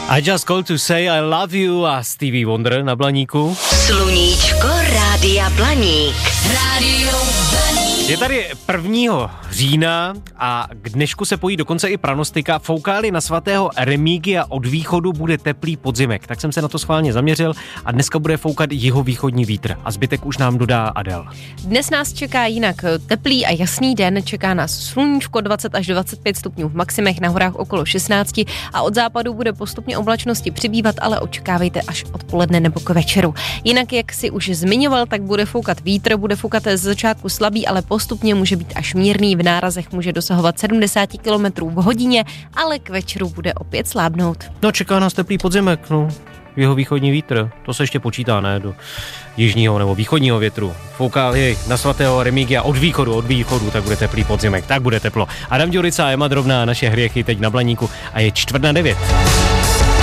I just called to say I love you a Stevie Wonder na Blaníku. Sluníčko Rádia Blaník. Rádio Blaník. Je tady 1. října a k dnešku se pojí dokonce i pranostika. Fouká-li na svatého Remigia od východu, bude teplý podzimek. Tak jsem se na to schválně zaměřil a dneska bude foukat jihovýchodní vítr a zbytek už nám dodá Adel. Dnes nás čeká jinak teplý a jasný den, čeká nás sluníčko 20 až 25 stupňů v maximech, na horách okolo 16 a od západu bude postupně oblačnosti přibývat, ale očekávejte až odpoledne nebo k večeru. Jinak, jak si už zmiňoval, tak bude foukat vítr, bude foukat z začátku slabý, ale postupně může být až mírný, v nárazech může dosahovat 70 km v hodině, ale k večeru bude opět slábnout. No, čeká nás teplý podzimek, jihovýchodní vítr, to se ještě počítá, ne, do jižního nebo východního větru. Fouká na svatého Remigia od východu, tak bude teplý podzimek, tak bude teplo. Adam Ďurica a Emma Drobná, naše hriechy teď na Blaníku a je 8:45.